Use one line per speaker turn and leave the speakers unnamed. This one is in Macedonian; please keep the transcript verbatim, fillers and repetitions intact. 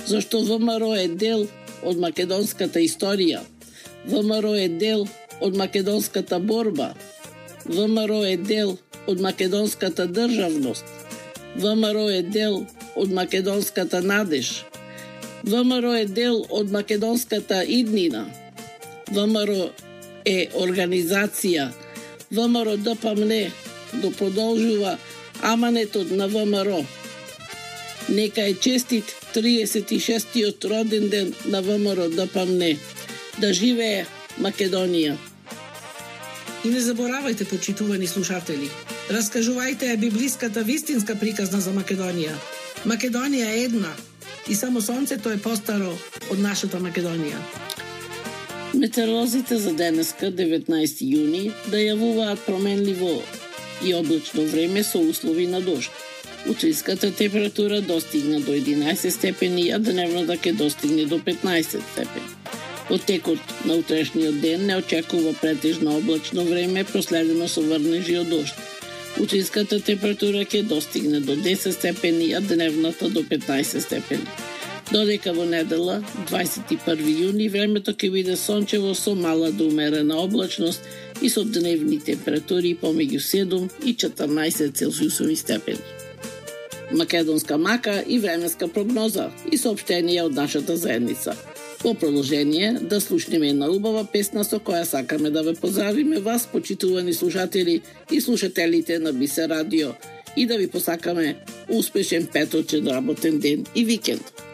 зашто ВМРО е дел од македонската историја. ВМРО е дел од македонската борба. ВМРО е дел од македонската државност. ВМРО е дел од македонската надеж. ВМРО е дел од македонската иднина. ВМРО е организација. ВМРО ДПМНЕ го продолжува аманетот на ВМРО. Нека е честит триесет и шестиот роден ден на ВМРО ДПМНЕ. Да живее Македонија!
И не заборавајте, почитувани слушатели, раскажувајте ја библиската вистинска приказна за Македонија. Македонија е една и само сонцето е постаро од нашата Македонија.
Метеоролозите за денеска, деветнаесети јуни, да јавуваат променливо и облачно време со услови на дожд. Утринската температура достигна до единаесет степени, а дневната ќе достигне до петнаесет степени. Од текот на утрешниот ден не очекува претежно облачно време, проследено со врнежи од дожд. Утринската температура ќе достигне до десет степени, а дневната до петнаесет степени. Додека во недела, дваесет и први јуни, времето ќе биде сончево со мала до умерена облачност и со дневни температури помеѓу седум и четрнаесет целзиусови степени. Македонска мака и временска прогноза и соопштенија од нашата заедница. Во продолжение, да слушнеме една убава песна со која сакаме да ве поздравиме вас, почитувани слушатели и слушателите на Бисер радио, и да ви посакаме успешен петочен работен ден и викенд.